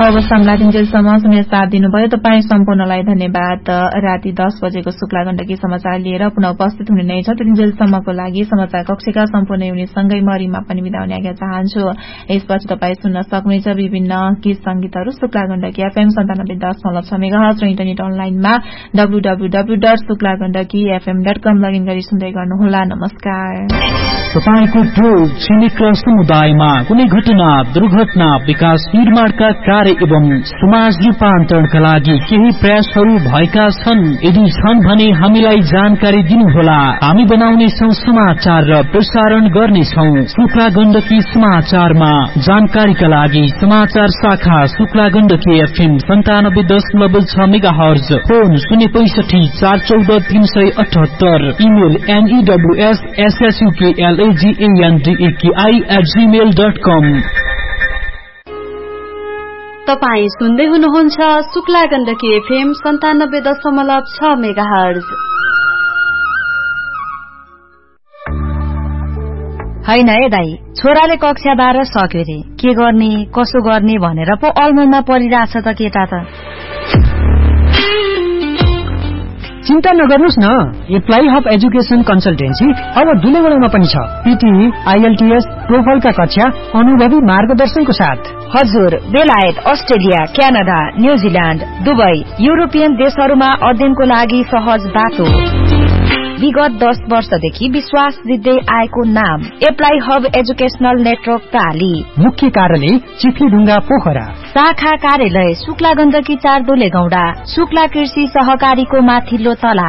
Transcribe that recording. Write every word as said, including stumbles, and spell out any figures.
अवस्थामा दिनजेलसम्म शून्य साथ दिनुभयो। तपाईँ सम्पूर्णलाई धन्यवाद। राति दस बजेको शुक्ला गण्डकी समाचार लिएर पुनः उपस्थित हुने नै छ। दिनजेलसम्मको लागि समाचार कक्षका सम्पूर्ण युनिटसँगै म रिमा पनि बिदा हुने आज्ञा चाहन्छु। यसपछि तपाईँ सुन्न सक्नुहुनेछ विभिन्न गीत संगीतहरू शुक्ला गण्डकी एफएम सन्तानब्बे दशमलव छ मेगाहर्ज र इन्टरनेट अनलाइनमा W W W dot Shukla Gandaki FM dot com login गरी सुन्दै गर्नुहोला। नमस्कार। तपाईको टोल छिमेक र समुदायमा कुनै घटना दुर्घटना विकास निर्माणका कार्य एवं समाज रूपान्तरणका लागि केही प्रयासहरू भएका छन्। यदि छन् भने हामीलाई जानकारी दिनुहोला। हामी बनाउनेछौं समाचार र प्रसारण गर्नेछौं। शुक्ला गण्डकी समाचारमा जानकारीका लागि समाचार शाखा शुक्ला गण्डकी एफएम सन्तानब्बे दशमलव छ मेगाहर्ज, फोन शून्य पैंसठी चार चौध तीन सय अठहत्तर, इमेल एनईडब्ल्यूएस एसएसयूकेएलएजीएनडीएकेआई एट जीमेल डट कम। तपाई सुन्दै हुनुहुन्छ शुक्ला गण्डकी एफएम सन्तानब्बे दशमलव छ मेगाहर्ज। हैन है दाई, छोराले कक्षा बाह्र सक्यो रे, के गर्ने कसो गर्ने भनेर पो अलमलमा परिरहेछ त केटा त। चिन्ता नगर्नुस् न, एप्लाई हब एजुकेशन कन्सल्टेन्सी अब दुलेगडामा पनि छ। पीटी, आईएलटीएस, टोफलका कक्षा अनुभवी मार्गदर्शनको साथ। हजुर, बेलायत, Australia, Canada, New Zealand, Dubai, European देशहरूमा अध्ययनको लागि सहज बाटो। विगत दस वर्षदेखि विश्वास जित्दै आएको नाम एप्लाई हब एजुकेशनल नेटवर्क प्राली। मुख्य कार्यालय चिखलीढुङ्गा पोखरा। शाखा कार्यालय शुक्ला गण्डकी चार दुलेगौडा। शुक्ला कृषि सहकारीको माथिल्लो तला।